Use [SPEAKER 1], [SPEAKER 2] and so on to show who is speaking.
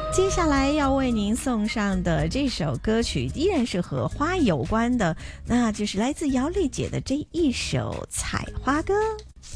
[SPEAKER 1] 接下来要为您送上的这首歌曲依然是和花有关的，那就是来自姚丽姐的这一首《采花歌》。